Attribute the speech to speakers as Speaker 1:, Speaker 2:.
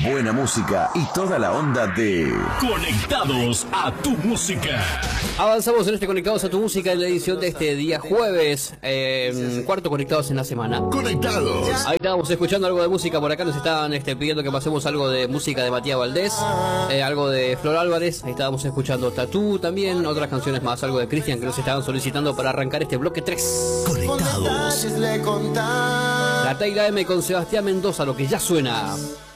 Speaker 1: buena música y toda la onda de
Speaker 2: Conectados a tu música.
Speaker 3: Avanzamos en este Conectados a tu música en la edición de este día jueves, cuarto Conectados en la semana.
Speaker 2: Conectados.
Speaker 3: Ahí estábamos escuchando algo de música, por acá nos estaban pidiendo que pasemos algo de música de Matías Valdés, algo de Flor Álvarez, ahí estábamos escuchando Tatú también, otras canciones más, algo de Cristian que nos estaban solicitando para arrancar este bloque 3.
Speaker 2: Conectados.
Speaker 3: La Taira M con Sebastián Mendoza, lo que ya suena.